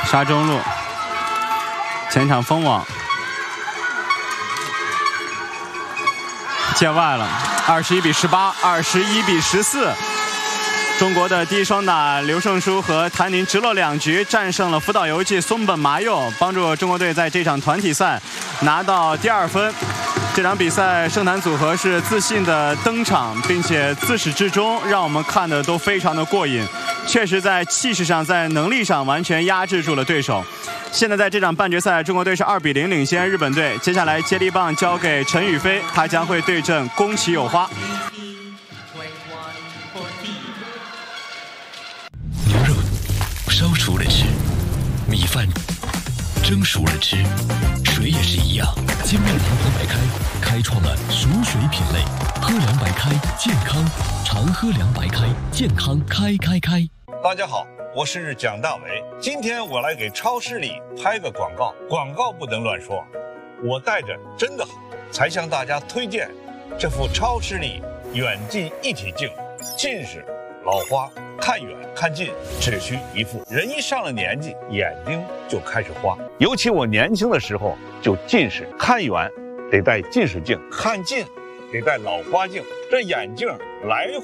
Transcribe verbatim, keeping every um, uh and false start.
杀中路，前场封网，界外了，二十一比十八，二十一比十四。中国的第一双打刘胜书和谭宁直落两局战胜了福岛游纪松本麻佑，帮助中国队在这场团体赛拿到第二分。这场比赛胜谭组合是自信的登场，并且自始至终让我们看的都非常的过瘾，确实在气势上在能力上完全压制住了对手。现在在这场半决赛，中国队是二比零领先日本队。接下来接力棒交给陈雨菲，他将会对阵宫崎有花。 牛肉烧熟了吃，米饭蒸熟了吃，水也是一样。精酿银河白开开创了熟水品类，喝凉白开健康，常喝凉白开健康开开开。 大家好，我是蒋大为，今天我来给超视力拍个广告，广告不能乱说，我戴着真的好，才向大家推荐这副超视力远近一体镜，近视、老花、看远看近只需一副。人一上了年纪，眼睛就开始花，尤其我年轻的时候就近视，看远得戴近视镜，看近得戴老花镜，这眼镜来